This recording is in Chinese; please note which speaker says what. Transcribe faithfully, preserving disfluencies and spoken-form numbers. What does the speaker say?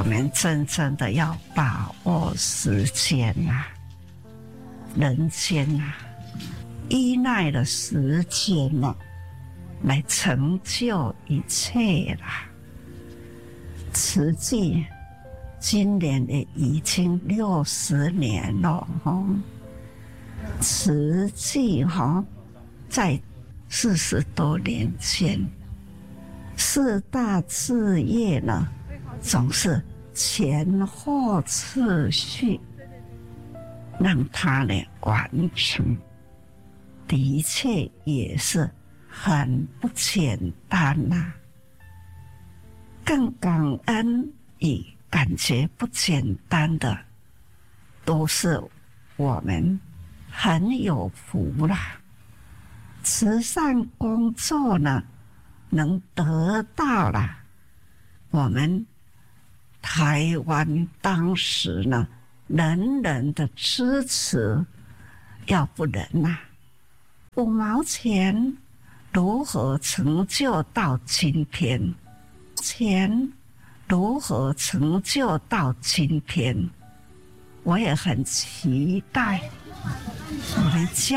Speaker 1: 们真正的要把握时间啊，人间啊，依赖了时间啊，来成就一切啦。慈济今年也已经六十年了哈，慈济哈在四十多年前，四大志业呢，总是前后次序，让它呢完成，的确也是很不简单呐、啊。更感恩与感觉不简单的，都是我们很有福啦。慈善工作呢，能得到了我们台湾当时呢人人的支持，要不然呐、啊，五毛钱如何成就到今天？钱如何成就到今天？我也很期待我们家